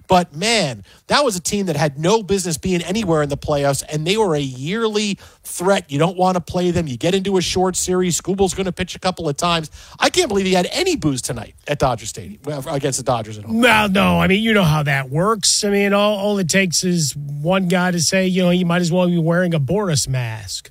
But, man, that was a team that had no business being anywhere in the playoffs, and they were a yearly threat. You don't want to play them. You get into a short series. Skubal's going to pitch a couple of times. I can't believe he had any booze tonight at Dodger Stadium against the Dodgers at home. Well, no. I mean, you know how that works. I mean, all it takes is one guy to say, you might as well be wearing a Boris mask.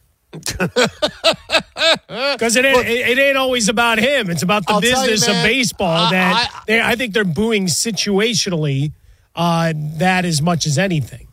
Because it ain't always about him. It's about the business of baseball I think they're booing situationally that as much as anything.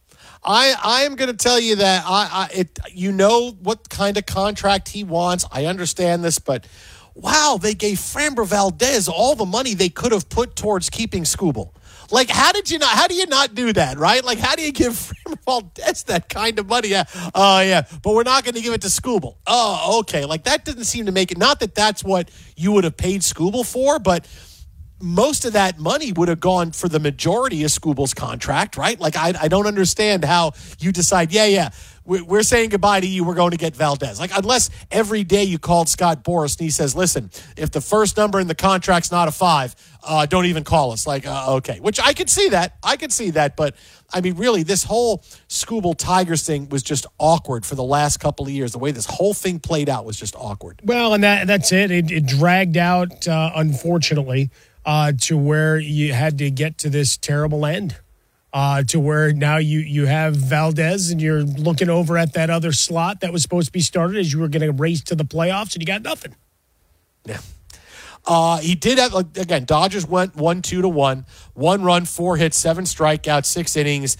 I am going to tell you that you know what kind of contract he wants. I understand this, but wow, they gave Framber Valdez all the money they could have put towards keeping Skubal. Like, how do you not do that, right? Like, how do you give Framber Valdez that kind of money? Yeah, but we're not going to give it to Skubal. Oh, okay. Like, that doesn't seem to make it. Not that that's what you would have paid Skubal for, but most of that money would have gone for the majority of Skubal's contract, right? Like, I don't understand how you decide, we're saying goodbye to you, we're going to get Valdez. Like, unless every day you called Scott Boras and he says, listen, if the first number in the contract's not a 5, don't even call us. Like, okay. Which I could see that. But, I mean, really, this whole Skubal Tigers thing was just awkward for the last couple of years. The way this whole thing played out was just awkward. Well, and that's it. It dragged out, unfortunately, to where you had to get to this terrible end. To where now you have Valdez and you're looking over at that other slot that was supposed to be started as you were going to race to the playoffs, and you got nothing. Yeah. He did have, again, Dodgers went 1-2-1, 1 run, 4 hits, 7 strikeouts, 6 innings,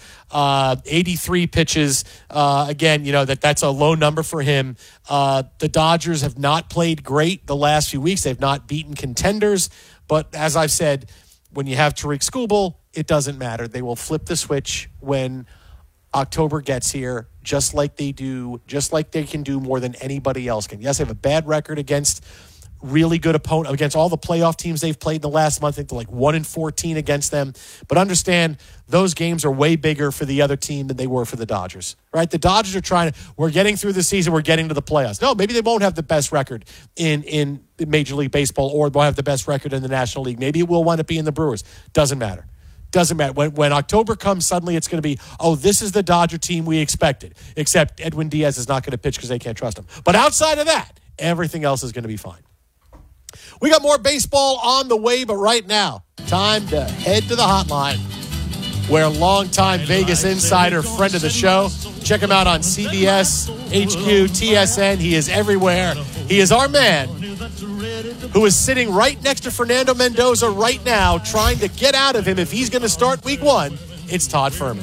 83 pitches. Again, that's a low number for him. The Dodgers have not played great the last few weeks. They've not beaten contenders. But as I've said, when you have Tarik Skubal, it doesn't matter. They will flip the switch when October gets here, just like they can do more than anybody else can. Yes, they have a bad record against really good opponent, against all the playoff teams they've played in the last month. I think they're like 1-14 against them. But understand, those games are way bigger for the other team than they were for the Dodgers, right? The Dodgers are we're getting through the season, we're getting to the playoffs. No, maybe they won't have the best record in Major League Baseball, or they'll have the best record in the National League. Maybe it will wind up being the Brewers. Doesn't matter. When October comes, suddenly it's going to be, this is the Dodger team we expected, except Edwin Diaz is not going to pitch because they can't trust him. But outside of that, everything else is going to be fine. We got more baseball on the way, but right now, time to head to the hotline, where longtime Vegas insider, friend of the show, check him out on CBS, HQ, TSN. He is everywhere. He is our man, who is sitting right next to Fernando Mendoza right now, trying to get out of him if he's going to start week 1. It's Todd Fuhrman.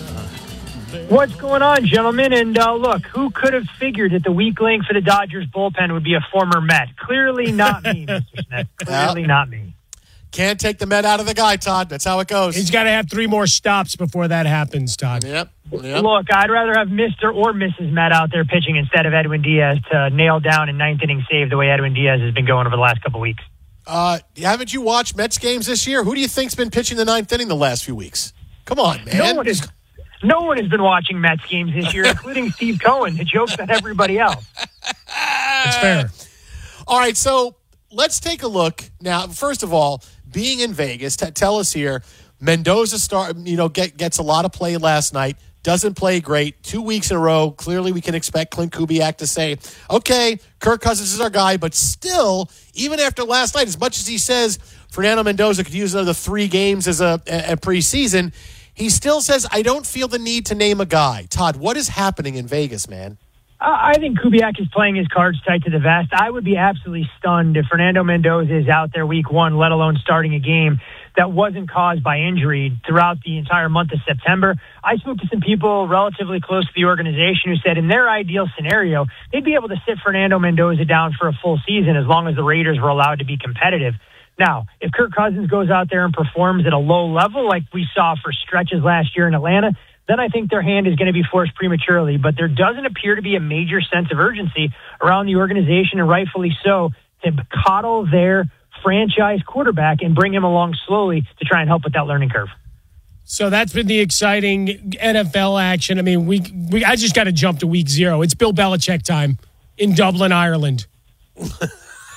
What's going on, gentlemen? And look, who could have figured that the weak link for the Dodgers bullpen would be a former Met? Clearly not me, Mr. Smith. Clearly not me. Can't take the Met out of the guy, Todd. That's how it goes. He's got to have 3 more stops before that happens, Todd. Yep. Look, I'd rather have Mr. or Mrs. Met out there pitching instead of Edwin Diaz to nail down a 9th inning save the way Edwin Diaz has been going over the last couple of weeks. Haven't you watched Mets games this year? Who do you think's been pitching the 9th inning the last few weeks? Come on, man. No one has been watching Mets games this year, including Steve Cohen. The joke's on everybody else. That's fair. All right, so let's take a look. Now, first of all, being in Vegas, tell us here, Mendoza gets a lot of play last night, doesn't play great, 2 weeks in a row. Clearly, we can expect Clint Kubiak to say, okay, Kirk Cousins is our guy, but still, even after last night, as much as he says Fernando Mendoza could use another 3 games as a preseason, he still says, I don't feel the need to name a guy. Todd, what is happening in Vegas, man? I think Kubiak is playing his cards tight to the vest. I would be absolutely stunned if Fernando Mendoza is out there week 1, let alone starting a game that wasn't caused by injury throughout the entire month of September. I spoke to some people relatively close to the organization who said in their ideal scenario, they'd be able to sit Fernando Mendoza down for a full season as long as the Raiders were allowed to be competitive. Now, if Kirk Cousins goes out there and performs at a low level like we saw for stretches last year in Atlanta, then I think their hand is going to be forced prematurely. But there doesn't appear to be a major sense of urgency around the organization, and rightfully so, to coddle their franchise quarterback and bring him along slowly to try and help with that learning curve. So that's been the exciting NFL action. I mean, I just got to jump to week 0. It's Bill Belichick time in Dublin, Ireland.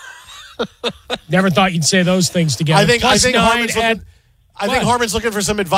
Never thought you'd say those things together. I think Harmon's looking for some advice.